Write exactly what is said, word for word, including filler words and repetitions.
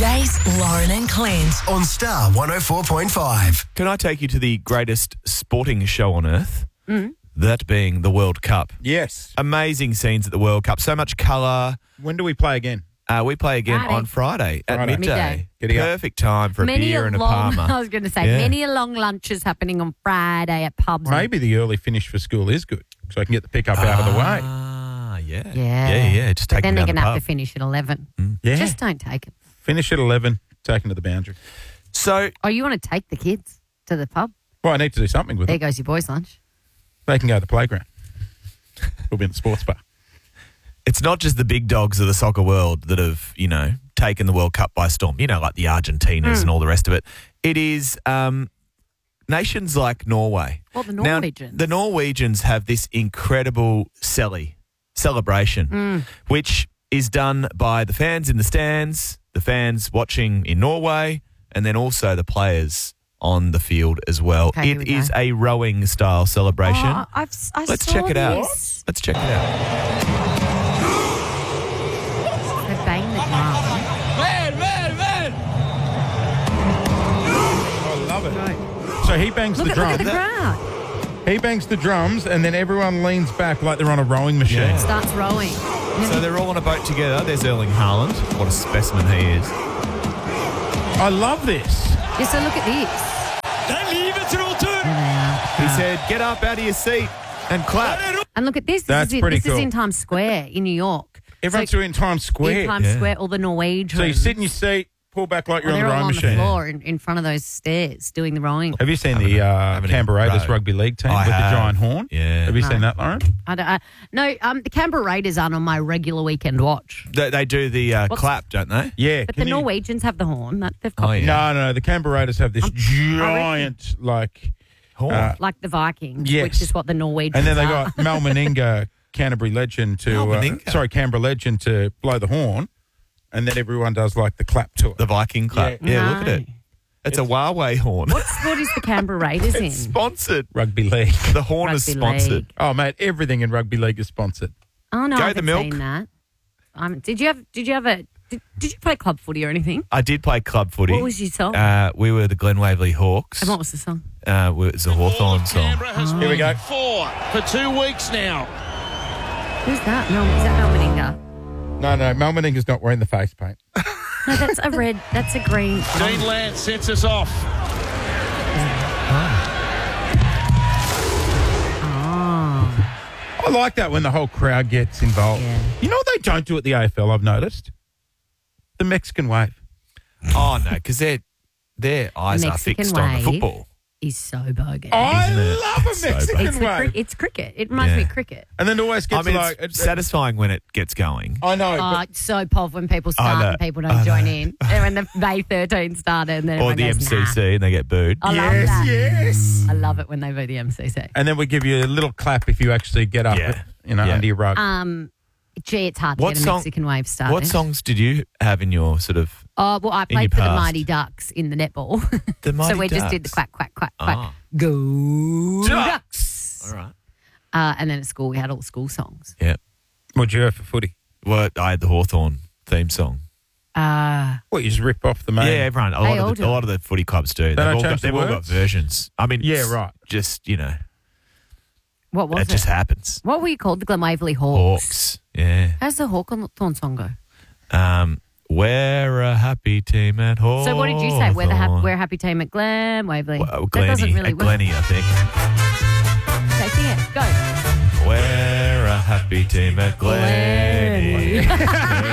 Jace, Lauren and Clint on Star one oh four point five. Can I take you to the greatest sporting show on earth? Mm. That being the World Cup. Yes. Amazing scenes at the World Cup. So much colour. When do we play again? Uh, we play again Friday. on Friday at Friday. midday. Midday. Giddy up. Perfect time for a Many beer a and a long, parma. I was going to say, Yeah. many a long lunch is happening on Friday at pubs. and- Maybe the early finish for school is good, so I can get the pickup out of the way. Ah, yeah. Yeah. Yeah, yeah. Just But take then them they're down going the to have pub. to finish at eleven. Yeah. Just don't take it. Finish at eleven, taken to the boundary. So, Oh, you want to take the kids to the pub? Well, I need to do something with There them. goes your boys' lunch. They can go to the playground. We'll be in the sports bar. it's not just the big dogs of the soccer world that have, you know, taken the World Cup by storm, you know, like the Argentinas Mm. and all the rest of it. It is um, nations like Norway. Well, the Now, Norwegians. the Norwegians have this incredible celly celebration, Mm. which is done by the fans in the stands, the fans watching in Norway, and then also the players on the field as well. Okay, here it we is go. a rowing style celebration. Oh, I've, s- I Let's saw check it out. this. Let's check it out. They bang the drum. I love it. So he bangs Look the at, look drums. at the crowd. He bangs the drums, and then everyone leans back like they're on a rowing machine. Yeah. Starts rowing. So they're all on a boat together. There's Erling Haaland. What a specimen he is. I love this. Yeah, so look at this. There they are. He said, get up out of your seat and clap. And look at this. This, That's is, in, pretty this is cool. in Times Square in New York. Everyone's so, doing Times Square. in Times Yeah. Square, all the Norwegians. So you sit in your seat, pull back like you're Well, on they're the all rowing on the machine. floor in, in front of those stairs doing the rowing. Have you seen Haven't the even- uh, haven't even Canberra Raiders rowed. rugby league team I with have. the giant horn? Yeah. Have you No. seen that, Lauren? I don't, uh, no, um, the Canberra Raiders aren't on my regular weekend watch. They, they do the uh, What's- clap, don't they? Yeah. But can the you- Norwegians have the horn. That they've Oh, copied. yeah. No, no, no. The Canberra Raiders have this giant, like, Horn. Uh, Like the Vikings, Yes. which is what the Norwegians and then they are. got Mal Meninga, Canterbury legend, to Mal uh, Meninga? sorry, Canberra legend to blow the horn, and then everyone does like the clap to it. the Viking clap. Yeah, Yeah. look at it. It's, a Huawei horn. What sport is the Canberra Raiders in? It's sponsored. Rugby league. The horn is Rugby sponsored. league. Oh, mate, everything in rugby league is sponsored. Oh no, Go I the haven't milk. seen that. Um, did you have? Did you have a? Did, did you play club footy or anything? I did play club footy. What was your song? Uh, we were the Glen Waverley Hawks. and what was the song? Uh, it was a Hawthorn song. Canberra has Here we go. four for two weeks now. Who's that? No, is that Mel Meninga? No, no, Mal Meninga's not wearing the face paint. No, that's a red. That's a green. Dean Lance sets us off. Oh, I like that when the whole crowd gets involved. Yeah. You know what they don't do at the A F L, I've noticed? The Mexican wave. Oh, no, because their, their eyes are Mexican fixed on the wave. football. he's so bogan. I Isn't it? love a It's so Mexican it's, the wave. cri- it's cricket. It reminds me Yeah. of cricket. And then it always I gets mean, like... it's it- satisfying when it gets going. I know, Oh, but it's so pov when people I start know. and people I don't know. join in. And when the May thirteenth started and then Or everyone the M goes, C nah. C and they get booed. I love yes, that. yes. I love it when they vote the M C C. And then we give you a little clap if you actually get up, Yeah. you know, Yeah. under your rug. Um, gee, it's hard to What get a song- Mexican wave started. What songs did you have in your sort of Oh, well, I in your played for the past? Mighty Ducks in the netball. The Mighty so we just did the Ducks? quack, quack, quack, quack. Ah. Go Ducks. Ducks. All right. Uh, and then at school, we had all school songs. Yeah. What'd you have for footy? Well, I had the Hawthorn theme song. Uh, What, you just rip off the main? Yeah, everyone. A They lot all of the, do. a lot of the footy clubs do. They've, don't all got, change the they've all got words? versions. I mean, Yeah, it's right. Just you know, what was it it? just happens. What were you called? The Glen Waverley Hawks. Hawks. Yeah. How's the Hawthorn song go? Um, we're a happy team at Hawthorn. So what did you say? We're the ha- we're a happy team at Glen Waverley. Well, that doesn't Glennie, really at work. Glennie, I think. Okay, sing it. Go. We're a happy team at Glennie.